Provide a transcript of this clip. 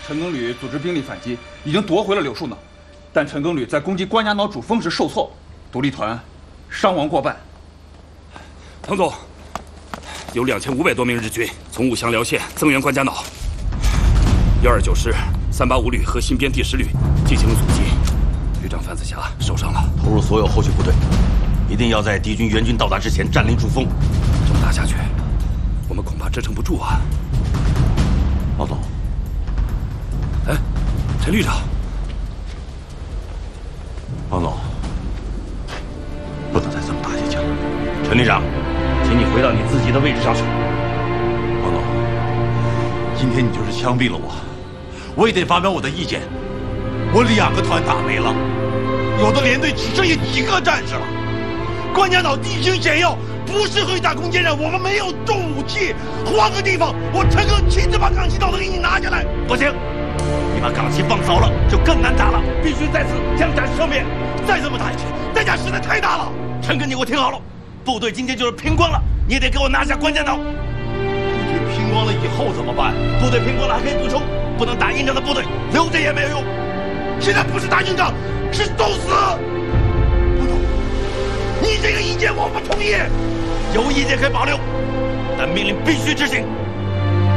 陈庚吕组织兵力反击，已经夺回了柳树脑，但陈庚吕在攻击关家脑主峰时受挫，独立团伤亡过半。 唐总，有2500多名日军从武乡辽县增援关家脑，129师385旅和新编第10旅进行了阻击，旅长范子霞受伤了。 投入所有后续部队，一定要在敌军援军到达之前占领主峰。 这么打下去，我们恐怕支撑不住啊！ 老总， 哎，陈旅长， 王总，不能再这么打下去了。陈旅长，请你回到你自己的位置上去。王总，今天你就是枪毙了我也得发表我的意见。我2个团打没了，有的连队只剩下几个战士了。关家岛地形险要，不适合于打攻坚战，我们没有重武器，换个地方，我陈哥亲自把港旗刀都给你拿下来。不行，你把港旗放早了，就更难打了，必须在此将战赦免。再这么打下去，代价实在太大了。陈哥，你给我听好了，部队今天就是拼光了，你也得给我拿下关家岛。部队拼光了以后怎么办？部队拼光了还可以补充，不能打硬仗的部队留着也没有用。现在不是打硬仗，是送死。不懂，你这个意见我不同意。有意见可以保留，但命令必须执行。